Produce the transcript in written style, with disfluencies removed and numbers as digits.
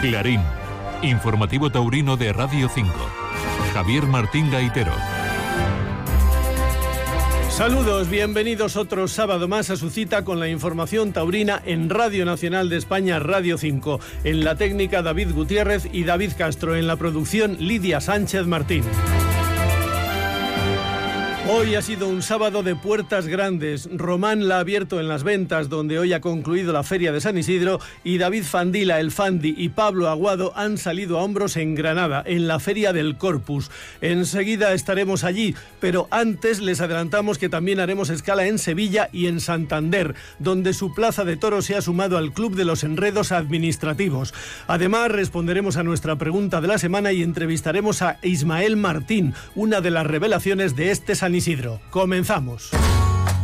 Clarín, informativo taurino de Radio 5. Javier Martín Gaitero. Saludos, bienvenidos otro sábado más a su cita con la información taurina en Radio Nacional de España, Radio 5. En la técnica David Gutiérrez y David Castro, en la producción Lidia Sánchez Martín. Hoy ha sido un sábado de puertas grandes. Román la ha abierto en Las Ventas, donde hoy ha concluido la Feria de San Isidro, y David Fandila, el Fandi, y Pablo Aguado han salido a hombros en Granada, en la Feria del Corpus. Enseguida estaremos allí, pero antes les adelantamos que también haremos escala en Sevilla y en Santander, donde su plaza de toros se ha sumado al Club de los Enredos Administrativos. Además, responderemos a nuestra pregunta de la semana y entrevistaremos a Ismael Martín, una de las revelaciones de este San Isidro. Comenzamos.